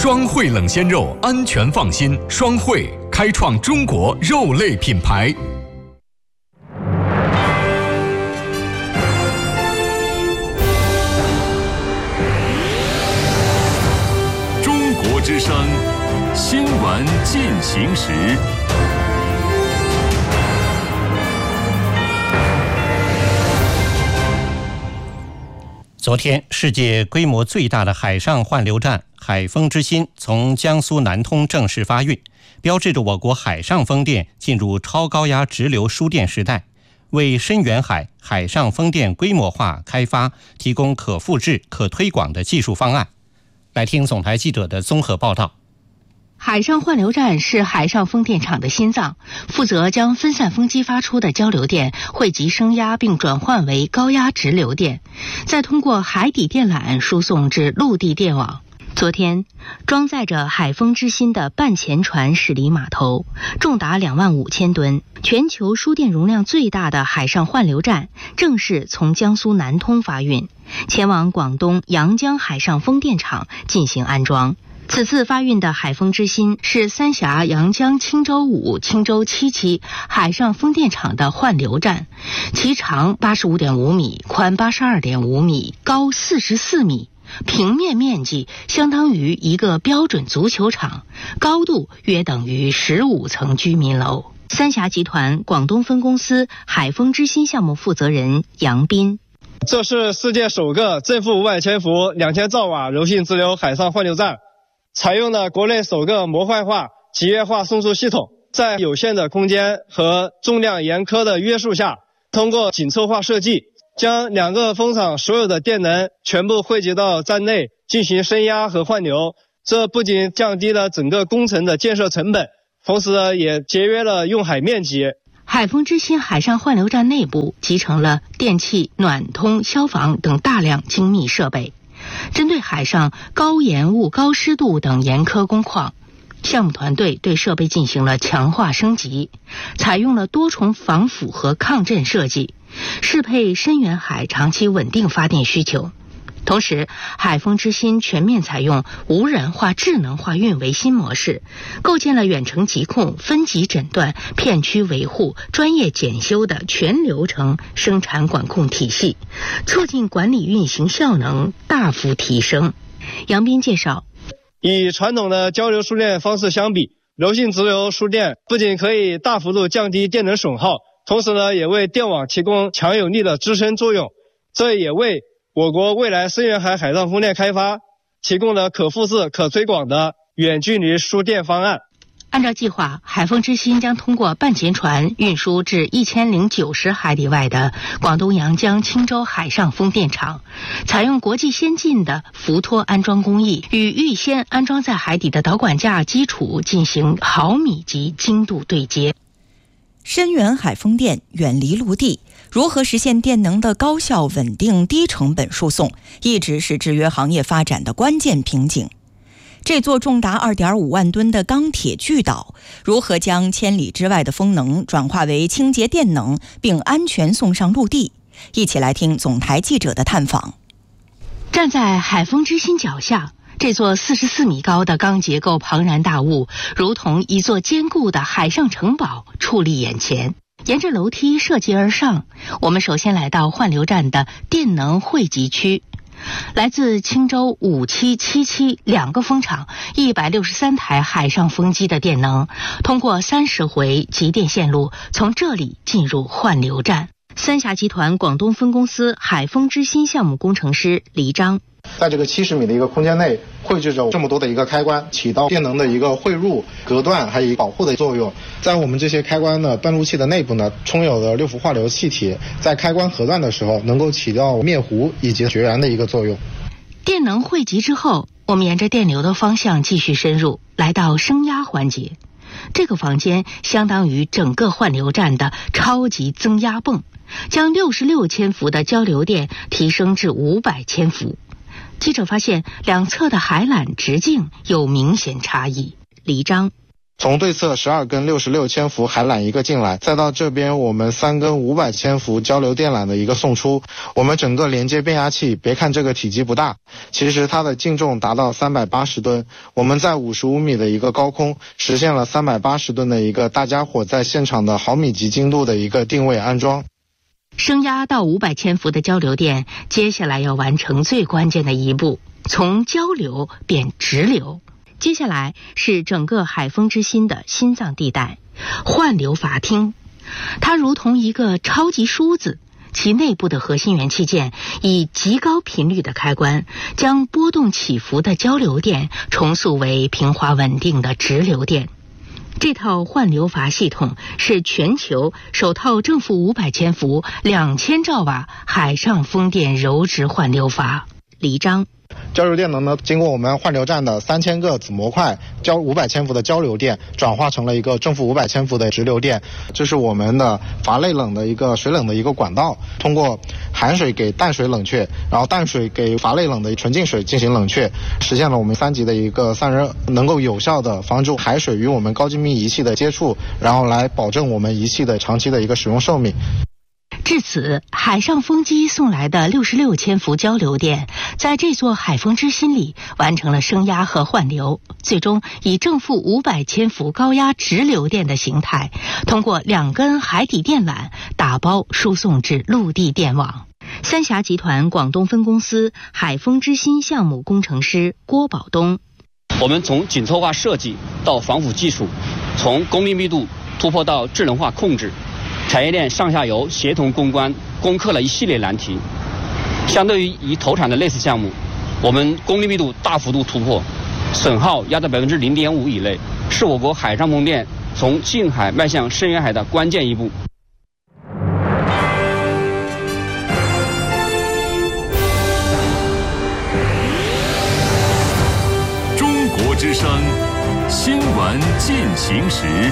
双汇冷鲜肉，安全放心。双汇开创中国肉类品牌。中国之声新闻进行时。 昨天，世界规模最大的海上换流站海风之心从江苏南通正式发运，标志着我国海上风电进入超高压直流输电时代，为深远海海上风电规模化开发提供可复制、可推广的技术方案。来听总台记者的综合报道。 海上换流站是海上风电场的心脏，负责将分散风机发出的交流电汇集升压并转换为高压直流电，再通过海底电缆输送至陆地电网。昨天，装载着海风之心的半潜船驶离码头，重达25000吨，全球输电容量最大的海上换流站正式从江苏南通发运，前往广东阳江海上风电场进行安装。此次发运的海风之心是三峡阳江青州5、青州7期海上风电场的换流站，其长85.5米，宽82.5米，高44米，平面面积相当于一个标准足球场，高度约等于15层居民楼。三峡集团广东分公司海风之心项目负责人杨斌： 这是世界首个正负500千伏2000兆瓦柔性直流海上换流站，采用了国内首个模块化集约化送输系统，在有限的空间和重量严苛的约束下，通过紧凑化设计，将2个风场所有的电能全部汇集到站内进行升压和换流。这不仅降低了整个工程的建设成本，同时也节约了用海面积。 海风之心海上换流站内部集成了电气、暖通、消防等大量精密设备，针对海上高盐雾、高湿度等严苛工况，项目团队对设备进行了强化升级，采用了多重防腐和抗震设计，适配深远海长期稳定发电需求。同时，海风之心全面采用无人化、智能化运维新模式，构建了远程疾控、分级诊断、片区维护、专业检修的全流程生产管控体系，促进管理运行效能大幅提升。杨斌介绍， 与传统的交流输电方式相比，柔性直流输电不仅可以大幅度降低电能损耗，同时也为电网提供强有力的支撑作用，这也为我国未来深远海海上风电开发提供了可复制、可推广的远距离输电方案。 按照计划，海风之心将通过半潜船运输至1090海里外的广东阳江青州海上风电场，采用国际先进的浮托安装工艺，与预先安装在海底的导管架基础进行毫米级精度对接。 深远海风电远离陆地，如何实现电能的高效、稳定、低成本输送，一直是制约行业发展的关键瓶颈。这座重达2.5万吨的钢铁巨岛，如何将千里之外的风能转化为清洁电能，并安全送上陆地？一起来听总台记者的探访。 站在海风之心脚下，这座44米高的钢结构庞然大物，如同一座坚固的海上城堡矗立眼前。沿着楼梯涉级而上，我们首先来到换流站的电能汇集区。来自青州5期、7期2个风场163台海上风机的电能，通过30回集电线路从这里进入换流站。三峡集团广东分公司海风之心项目工程师黎章： 在这个70米的一个空间内汇聚着这么多的一个开关，起到电能的一个汇入、隔断还有保护的作用。在我们这些开关的断路器的内部呢，充有了6氟化硫气体，在开关核断的时候能够起到灭弧以及绝缘的一个作用。 电能汇集之后，我们沿着电流的方向继续深入，来到升压环节。这个房间相当于整个换流站的超级增压泵，将66千伏的交流电提升至500千伏。记者发现两侧的海缆直径有明显差异。黎章： 从对侧12根66千伏海缆一个进来，再到这边我们3根500千伏交流电缆的一个送出，我们整个连接变压器，别看这个体积不大，其实它的净重达到380吨，我们在55米的一个高空实现了380吨的一个大家伙在现场的毫米级精度的一个定位安装。 升压到500千伏的交流电，接下来要完成最关键的一步，从交流变直流。接下来是整个海丰之心的心脏地带——换流阀厅，它如同一个超级梳子，其内部的核心元器件以极高频率的开关，将波动起伏的交流电重塑为平滑稳定的直流电。这套换流阀系统是全球首套正负500千伏、2000兆瓦海上风电柔直换流阀。李章， 交流电能呢，经过我们换流站的3000个子模块，交500千伏的交流电转化成了一个正负500千伏的直流电。这是我们的阀内冷的一个水冷的一个管道，通过含水给淡水冷却，然后淡水给阀内冷的纯净水进行冷却，实现了我们3级的一个散热，能够有效的防止海水与我们高精密仪器的接触，然后来保证我们仪器的长期的一个使用寿命。 至此，海上风机送来的66千伏交流电，在这座海丰之心里完成了升压和换流，最终以正负500千伏高压直流电的形态，通过2根海底电缆打包输送至陆地电网。三峡集团广东分公司海丰之心项目工程师郭宝东， 我们从紧凑化设计到防腐技术，从功率密度突破到智能化控制，产业链上下游协同攻关，攻克了一系列难题。相对于已投产的类似项目，我们功率密度大幅度突破，损耗压在0.5%以内，是我国海上风电从近海迈向深远海的关键一步。 中国之声新闻进行时。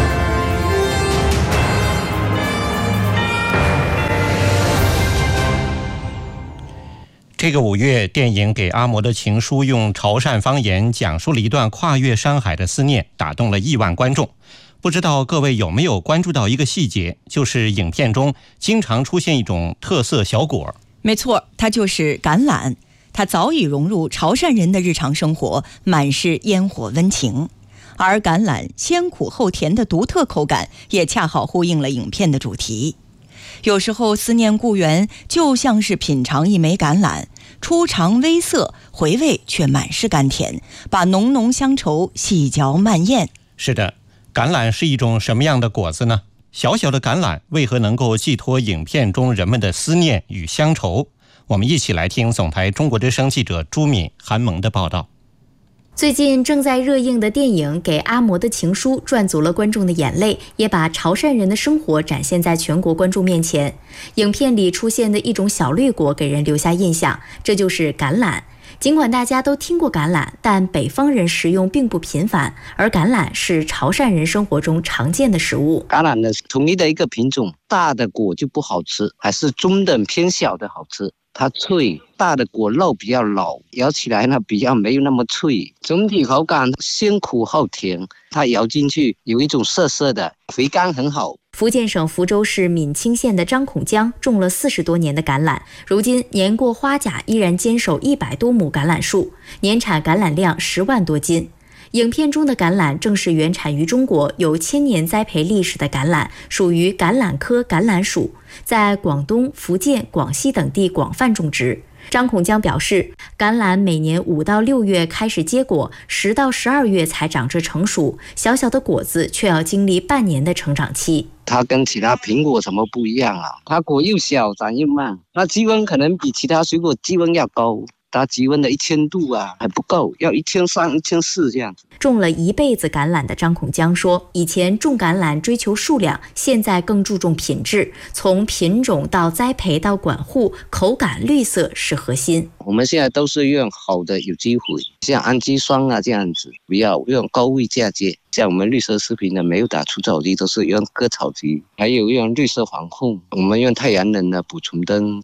这个5月，电影《给阿嬷的情书》用潮汕方言讲述了一段跨越山海的思念，打动了亿万观众。不知道各位有没有关注到一个细节，就是影片中经常出现一种特色小果。 没错，它就是橄榄。它早已融入潮汕人的日常生活，满是烟火温情。而橄榄先苦后甜的独特口感，也恰好呼应了影片的主题。有时候思念故园，就像是品尝一枚橄榄，初尝微涩，回味却满是甘甜，把浓浓乡愁细嚼慢咽。 是的，橄榄是一种什么样的果子呢？小小的橄榄为何能够寄托影片中人们的思念与乡愁？我们一起来听总台中国之声记者朱敏、韩萌的报道。 最近正在热映的电影《给阿嬷的情书》赚足了观众的眼泪，也把潮汕人的生活展现在全国观众面前。影片里出现的一种小绿果给人留下印象，这就是橄榄。尽管大家都听过橄榄，但北方人食用并不频繁，而橄榄是潮汕人生活中常见的食物。 橄榄的统一的一个品种，大的果就不好吃，还是中等偏小的好吃。它脆，大的果肉比较老，咬起来呢比较没有那么脆。整体口感先苦后甜，它咬进去有一种涩涩的，回甘很好。 福建省福州市闽清县的张孔江种了40多年的橄榄，如今年过花甲依然坚守100多亩橄榄树，年产橄榄量10万多斤。影片中的橄榄正是原产于中国、有1000年栽培历史的橄榄，属于橄榄科橄榄属，在广东、福建、广西等地广泛种植。张孔江表示，橄榄每年5到6月开始结果，10到12月才长至成熟，小小的果子却要经历半年的成长期。 它跟其他苹果什么不一样啊？它果又小，长又慢，它积温可能比其他水果积温要高。它积温的1000度啊还不够，要1300、1400这样子。 种了一辈子橄榄的张孔江说，以前种橄榄追求数量，现在更注重品质，从品种到栽培到管护，口感绿色是核心。 我们现在都是用好的有机肥，像氨基酸啊这样子，不要用高位嫁接。像我们绿色食品的没有打除草剂，都是用割草机，还有用绿色防控，我们用太阳能的补充灯，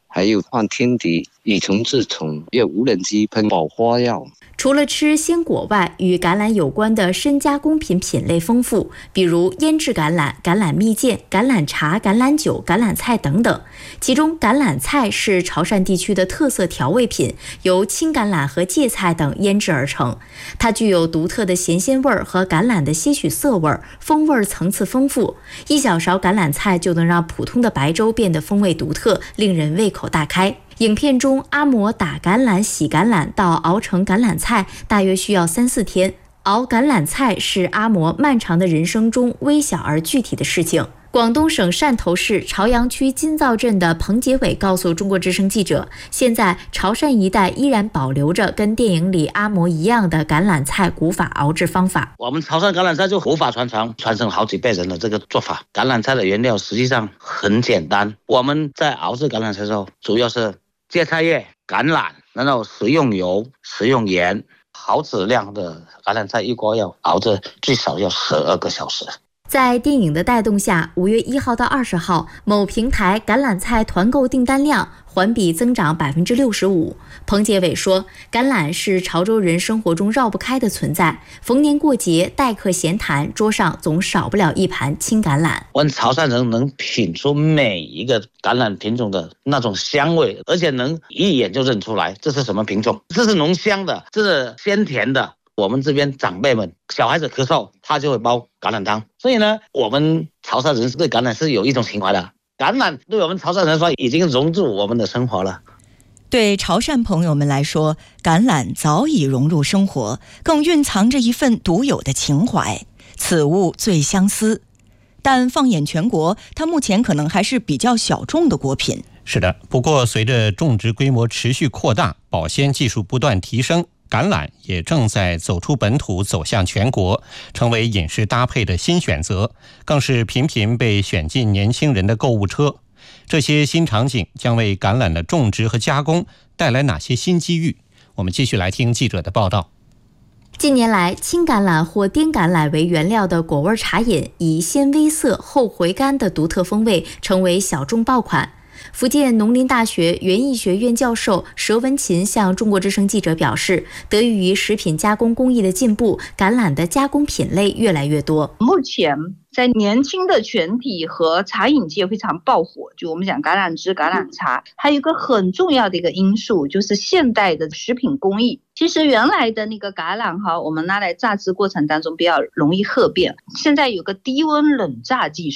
还有换天敌、以虫治虫，用无人机喷保花药。 除了吃鲜果外，与橄榄有关的深加工品品类丰富，比如腌制橄榄、橄榄蜜饯、橄榄茶、橄榄酒、橄榄菜等等。其中，橄榄菜是潮汕地区的特色调味品，由青橄榄和芥菜等腌制而成。它具有独特的咸鲜味和橄榄的些许涩味，风味层次丰富。一小勺橄榄菜就能让普通的白粥变得风味独特，令人胃口大开。影片中，阿嬷打橄榄、洗橄榄到熬成橄榄菜，大约需要3-4天。熬橄榄菜是阿嬷漫长的人生中微小而具体的事情。广东省汕头市潮阳区金灶镇的彭杰伟告诉中国之声记者，现在潮汕一带依然保留着跟电影里阿嬷一样的橄榄菜古法熬制方法。 我们潮汕橄榄菜就古法传承好几辈人的这个做法。橄榄菜的原料实际上很简单，我们在熬制橄榄菜的时候，主要是芥菜叶、橄榄，然后食用油、食用盐，好质量的橄榄菜一锅要熬制最少要12个小时。 在电影的带动下，5月1号到20号，某平台橄榄菜团购订单量环比增长65%。彭杰伟说，橄榄是潮州人生活中绕不开的存在，逢年过节、待客闲谈，桌上总少不了一盘青橄榄。 我们潮汕人能品出每一个橄榄品种的那种香味，而且能一眼就认出来这是什么品种，这是浓香的，这是鲜甜的。我们这边长辈们，小孩子咳嗽，他就会煲橄榄汤。所以呢，我们潮汕人对橄榄是有一种情怀的。橄榄对我们潮汕人说，已经融入我们的生活了。 对潮汕朋友们来说，橄榄早已融入生活，更蕴藏着一份独有的情怀。此物最相思。但放眼全国，它目前可能还是比较小众的果品。 是的，不过随着种植规模持续扩大，保鲜技术不断提升，橄榄也正在走出本土，走向全国，成为饮食搭配的新选择，更是频频被选进年轻人的购物车。这些新场景将为橄榄的种植和加工带来哪些新机遇？我们继续来听记者的报道。 近年来，青橄榄或滇橄榄为原料的果味茶饮，以鲜微涩后回甘的独特风味，成为小众爆款。福建农林大学园艺学院教授佘文琴向中国之声记者表示，得益于食品加工工艺的进步，橄榄的加工品类越来越多。 目前在年轻的群体和茶饮界非常爆火，就我们讲橄榄汁、橄榄茶，还有一个很重要的一个因素就是现代的食品工艺。其实原来的那个橄榄我们拿来榨汁过程当中比较容易褐变，现在有个低温冷榨技术。